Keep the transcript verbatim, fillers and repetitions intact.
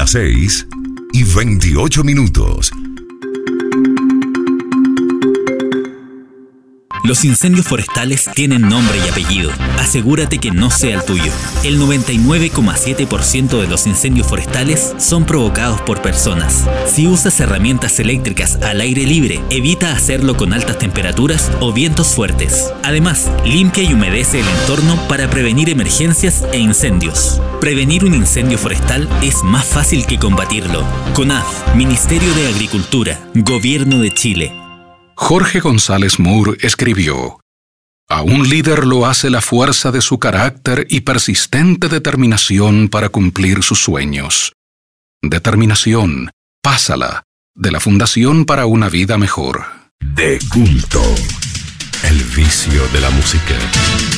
las seis y veintiocho minutos. Los incendios forestales tienen nombre y apellido. Asegúrate que no sea el tuyo. El noventa y nueve coma siete por ciento de los incendios forestales son provocados por personas. Si usas herramientas eléctricas al aire libre, evita hacerlo con altas temperaturas o vientos fuertes. Además, limpia y humedece el entorno para prevenir emergencias e incendios. Prevenir un incendio forestal es más fácil que combatirlo. CONAF, Ministerio de Agricultura, Gobierno de Chile. Jorge González Moore escribió: a un líder lo hace la fuerza de su carácter y persistente determinación para cumplir sus sueños. Determinación, pásala, de la Fundación para una Vida Mejor. De culto, el vicio de la música.